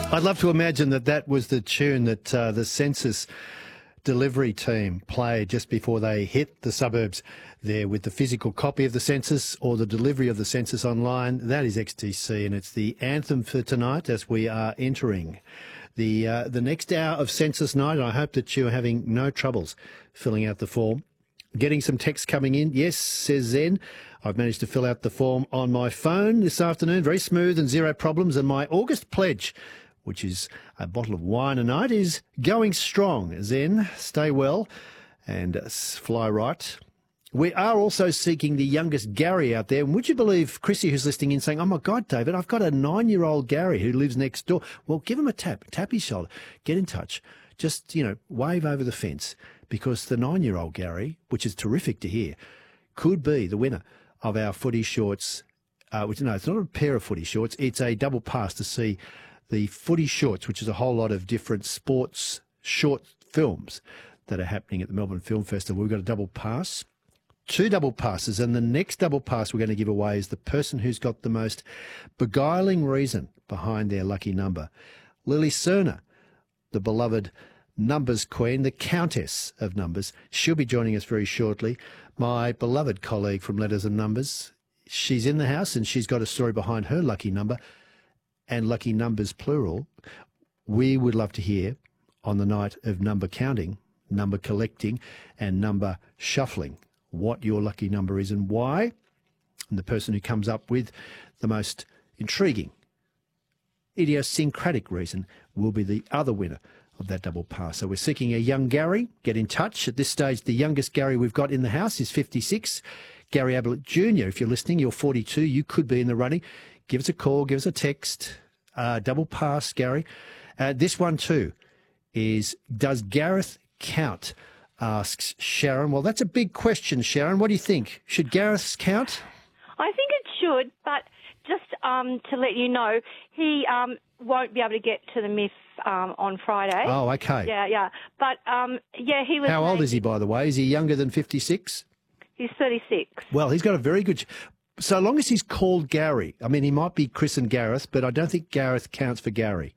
I'd love to imagine that was the tune that the census delivery team played just before they hit the suburbs there with the physical copy of the census or the delivery of the census online. That is XTC, and it's the anthem for tonight as we are entering the next hour of census night. And I hope that you're having no troubles filling out the form. Getting some text coming in. Yes, says Zen. I've managed to fill out the form on my phone this afternoon. Very smooth and zero problems. And my August pledge, which is a bottle of wine a night, is going strong. Zen, stay well and fly right. We are also seeking the youngest Gary out there. And would you believe Chrissy, who's listening in, saying, oh, my God, David, I've got a 9-year-old Gary who lives next door. Well, give him a tap his shoulder, get in touch. Just, wave over the fence, because the 9-year-old Gary, which is terrific to hear, could be the winner of our footy shorts. It's not a pair of footy shorts. It's a double pass to see the footy shorts, which is a whole lot of different sports short films that are happening at the Melbourne Film Festival. We've got a double pass, 2 double passes, and the next double pass we're going to give away is the person who's got the most beguiling reason behind their lucky number. Lily Cerner, the beloved numbers queen, the Countess of Numbers. She'll be joining us very shortly. My beloved colleague from Letters and Numbers. She's in the house and she's got a story behind her lucky number and lucky numbers plural. We would love to hear on the night of number counting, number collecting and number shuffling what your lucky number is and why. And the person who comes up with the most intriguing, idiosyncratic reason will be the other winner of that double pass. So we're seeking a young Gary. Get in touch. At this stage, the youngest Gary we've got in the house is 56. Gary Ablett Jr., if you're listening, you're 42. You could be in the running. Give us a call. Give us a text. Double pass, Gary. This one too is, does Gareth count? Asks Sharon. Well, that's a big question, Sharon. What do you think? Should Gareth count? I think it should, but just to let you know, he won't be able to get to the MIF on Friday. Oh, okay. Yeah. But, he was... How old is he, by the way? Is he younger than 56? He's 36. Well, he's got a very good... So long as he's called Gary. I mean, he might be Chris and Gareth, but I don't think Gareth counts for Gary.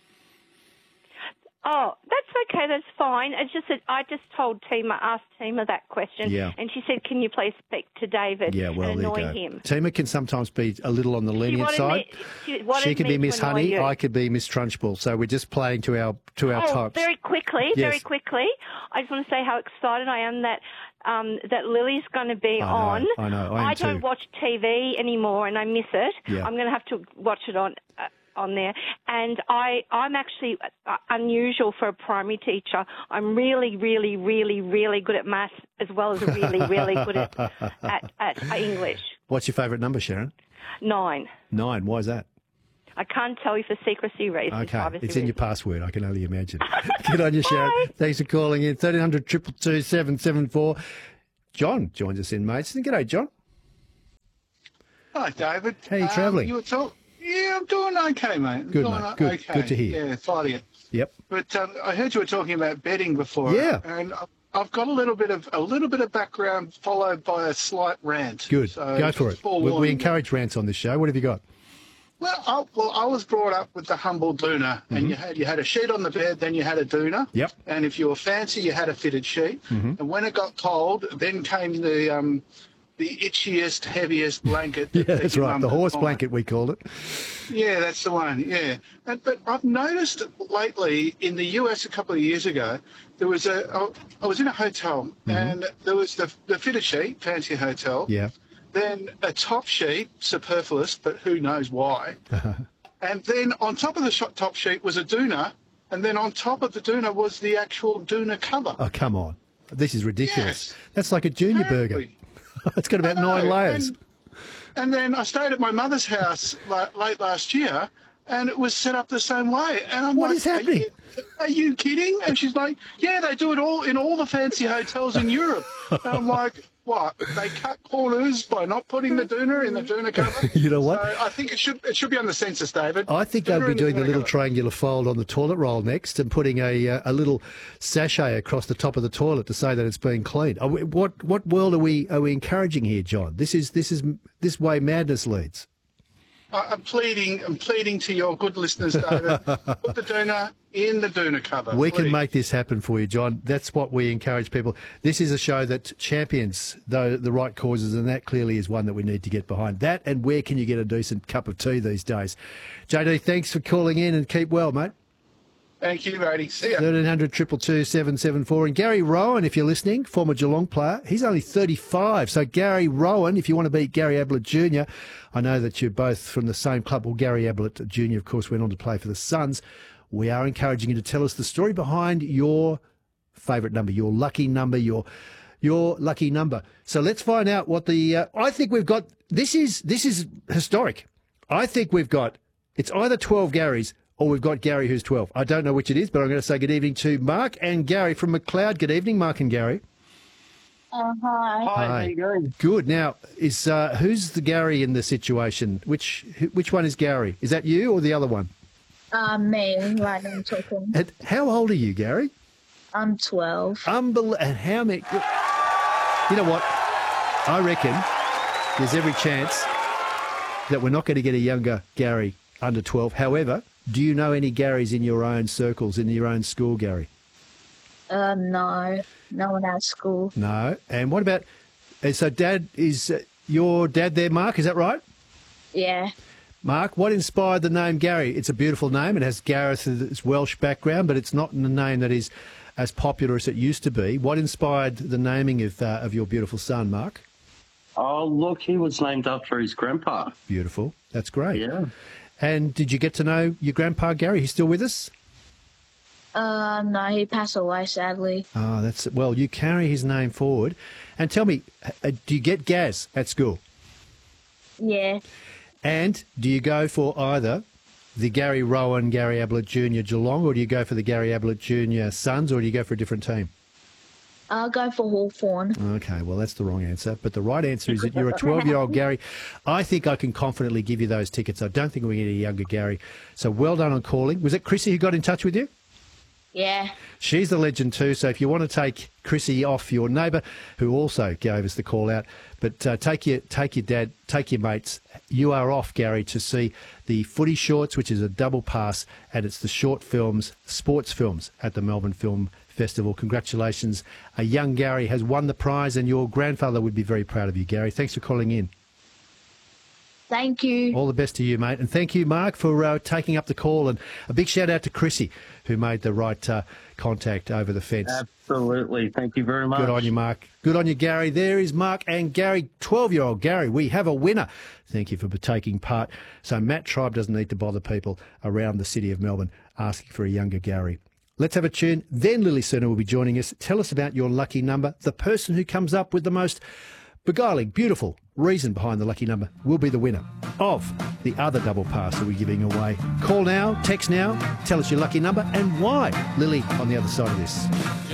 Oh, that's okay. That's fine. It's just that I just asked Tima that question, and she said, can you please speak to David and annoy him? Tima can sometimes be a little on the lenient side. She can be Miss Honey. I could be Miss Trunchbull. So we're just playing to our types. Very quickly, I just want to say how excited I am that that Lily's going to be on. I know. I don't watch TV anymore, and I miss it. Yeah. I'm going to have to watch it on there. And I'm actually unusual for a primary teacher. I'm really, really, really, really good at maths as well as really, really good at English. What's your favourite number, Sharon? 9. 9. Why is that? I can't tell you for secrecy reasons. Okay, it's in your password. I can only imagine. Good on you, Sharon. Thanks for calling in. 1300 222 774. John joins us in, mates. G'day, John. Hi, David. How are you travelling? Yeah, I'm doing okay, mate. Good, mate. Good. Okay. Good to hear. Yeah, fighting it. Yep. But I heard you were talking about betting before. Yeah. And I've got a little bit of background followed by a slight rant. Good. So go for it. We encourage rants on this show. What have you got? Well, I was brought up with the humble doona, and you had a sheet on the bed, then you had a doona. Yep. And if you were fancy, you had a fitted sheet. Mm-hmm. And when it got cold, then came the itchiest, heaviest blanket. Yeah, that's right. The horse blanket, we called it. Yeah, that's the one. Yeah. But I've noticed lately in the US a couple of years ago, I was in a hotel and there was the fitted sheet, fancy hotel. Yeah. Then a top sheet, superfluous, but who knows why. And then on top of the top sheet was a doona, and then on top of the doona was the actual doona cover. Oh, come on. This is ridiculous. Yes. That's like a junior burger. It's got about 9 layers. And then I stayed at my mother's house late last year, and it was set up the same way. And I'm what is happening? Are you kidding? And she's like, yeah, they do it all in all the fancy hotels in Europe. And I'm like, what? They cut corners by not putting the doona in the doona cover? You know what? So I think it should be on the census, David. I think they'd be doing the little triangular fold on the toilet roll next and putting a little sachet across the top of the toilet to say that it's been cleaned. What world are we encouraging here, John? This way madness leads. I'm pleading to your good listeners, David. Put the doona in the doona cover. We can please. make this happen for you, John. That's what we encourage people. This is a show that champions the right causes, and that clearly is one that we need to get behind. That, and where can you get a decent cup of tea these days? JD, thanks for calling in, and keep well, mate. Thank you, Brady. See ya. 1300 222 774. And Gary Rowan, if you're listening, former Geelong player, he's only 35. So Gary Rowan, if you want to beat Gary Ablett Jr., I know that you're both from the same club. Well, Gary Ablett Jr., of course, went on to play for the Suns. We are encouraging you to tell us the story behind your favourite number, your lucky number, your lucky number. So let's find out what the... I think we've got... This is historic. I think we've got... It's either 12 Garys or we've got Gary who's 12. I don't know which it is, but I'm going to say good evening to Mark and Gary from McLeod. Good evening, Mark and Gary. Hi. Hi, how you going? Good. Now, is who's the Gary in the situation? Which one is Gary? Is that you or the other one? Me, right now I'm talking. And how old are you, Gary? I'm 12. And how many... You know what? I reckon there's every chance that we're not going to get a younger Gary under 12. However, do you know any Garys in your own circles, in your own school, Gary? No. No one at school. No. And what about... So Dad, is your dad there, Mark? Is that right? Yeah. Mark, what inspired the name Gary? It's a beautiful name. It has Gareth's Welsh background, but it's not a name that is as popular as it used to be. What inspired the naming of your beautiful son, Mark? Oh, look, he was named after his grandpa. Beautiful. That's great. Yeah. And did you get to know your grandpa, Gary? He's still with us? No, he passed away, sadly. Oh, that's... Well, you carry his name forward. And tell me, do you get Gaz at school? Yeah. And do you go for either the Gary Rowan, Gary Ablett Jr. Geelong, or do you go for the Gary Ablett Jr. Suns, or do you go for a different team? I'll go for Hawthorn. Okay, well, that's the wrong answer. But the right answer is that you're a 12-year-old Gary. I think I can confidently give you those tickets. I don't think we get a younger Gary. So well done on calling. Was it Chrissy who got in touch with you? Yeah. She's the legend too, so if you want to take Chrissy off your neighbour, who also gave us the call out, but take your dad, take your mates. You are off, Gary, to see the Footy Shorts, which is a double pass, and it's the short films, sports films at the Melbourne Film Festival. Congratulations. A young Gary has won the prize, and your grandfather would be very proud of you, Gary. Thanks for calling in. Thank you. All the best to you, mate. And thank you, Mark, for taking up the call. And a big shout out to Chrissy, who made the right contact over the fence. Absolutely. Thank you very much. Good on you, Mark. Good on you, Gary. There is Mark and Gary, 12-year-old Gary. We have a winner. Thank you for taking part. So Matt Tribe doesn't need to bother people around the city of Melbourne asking for a younger Gary. Let's have a tune. Then Lily Cerner will be joining us. Tell us about your lucky number. The person who comes up with the most beguiling, beautiful reason behind the lucky number will be the winner of the other double pass that we're giving away. Call now, text now, tell us your lucky number and why. Lily on the other side of this.